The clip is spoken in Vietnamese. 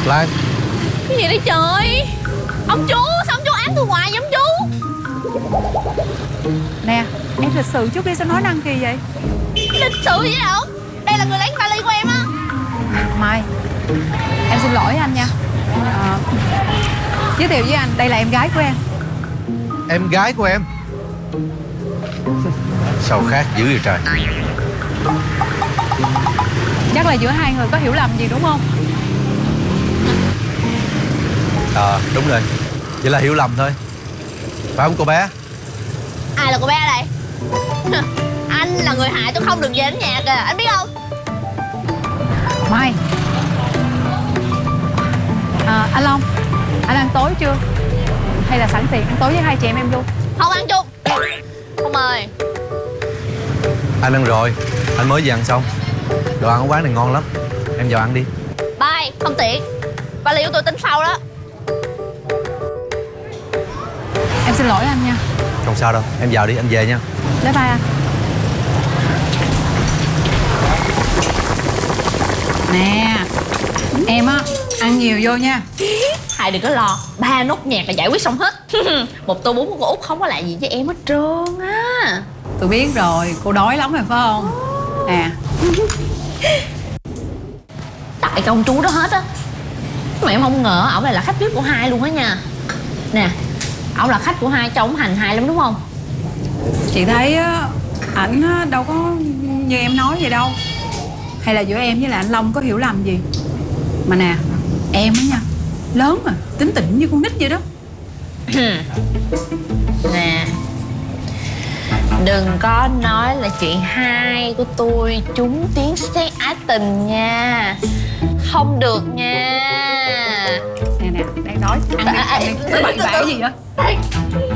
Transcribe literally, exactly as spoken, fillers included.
Lan. Cái gì đấy trời? Ông chú, sao ông chú ám tôi hoài vậy ông chú? Nè, em lịch sự chút đi, sao nói năng kỳ vậy? Lịch sự vậy không? Đây là người lấy vali của em á. Mai, em xin lỗi anh nha. à, Giới thiệu với anh, đây là em gái của em. Em gái của em? Sao khác dữ vậy trời? Chắc là giữa hai người có hiểu lầm gì đúng không? Ờ, à, đúng rồi. Vậy là hiểu lầm thôi. Phải không cô bé? Ai là cô bé đây? Anh là người hại tôi không được về đến nhà kìa, anh biết không? Mai, à, anh Long, anh ăn tối chưa? Hay là sẵn tiện ăn tối với hai chị em em luôn? Không ăn chung. Không mời. Anh ăn rồi. Anh mới vừa ăn xong. Đồ ăn ở quán này ngon lắm. Em vào ăn đi. Bye, không tiện. Vali của tôi tính sau đó. Em xin lỗi anh nha. Không sao đâu. Em vào đi, anh về nha. Bye bye anh. Nè, em á, ăn nhiều vô nha. Hai đừng có lo, ba nốt nhạc là giải quyết xong hết. Một tô bún của cô Út không có lại gì với em hết trơn á. Tôi biết rồi, cô đói lắm rồi phải không? Nè. Tại công chú đó hết á. Mà em không ngờ ổng lại là khách vê i pê của hai luôn á nha. Nè, ổng là khách của hai cho ổng hành hai lắm đúng không? Chị thấy á, ảnh á, đâu có như em nói vậy đâu. Hay là giữa em với lại anh Long có hiểu lầm gì? Mà nè, em á nha, lớn mà, tính tình như con nít vậy đó. Nè, đừng có nói là chuyện hai của tôi trúng tiếng sét ái tình nha. Không được nha. Nè nè, đang đói, ăn đi, ăn đi. Nói bậy bạ gì vậy?